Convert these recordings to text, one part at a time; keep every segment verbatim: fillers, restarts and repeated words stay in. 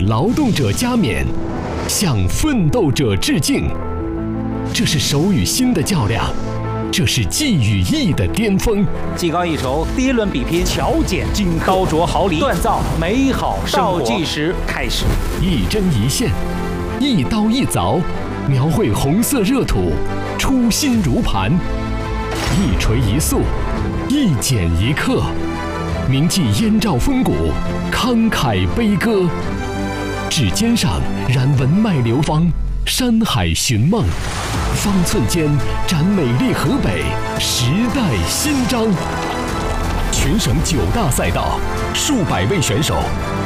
劳动者加冕，向奋斗者致敬。这是手与心的较量，这是技与艺的巅峰。 技高一筹，第一轮比拼，巧剪金刀琢毫厘，锻造美好生活。倒计时开始， 一针一线，一刀一凿，描绘红色热土，初心如磐。一锤一塑，一剪一刻，铭记燕赵风骨，慷慨悲歌。指尖上燃文脉流芳，山海寻梦，方寸间展美丽河北，时代新章。全省九大赛道，数百位选手，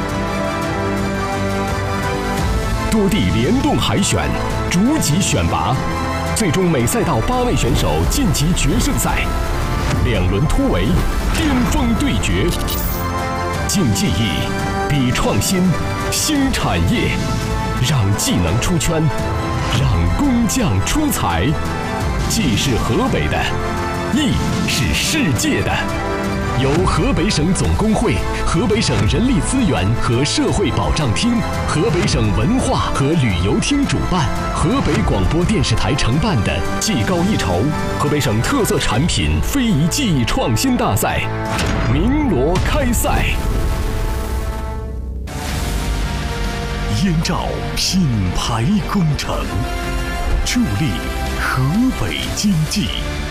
多地联动海选，逐级选拔，最终每赛道八位选手晋级决胜赛。两轮突围，巅峰对决，竞技艺，比创新，兴产业，让技能出圈，让工匠出彩。技是河北的，艺是世界的。由河北省总工会、河北省人力资源和社会保障厅、河北省文化和旅游厅主办，河北广播电视台承办的技高一筹河北省特色产品非遗技艺创新大赛鸣锣开赛。 燕赵品牌工程，助力河北经济。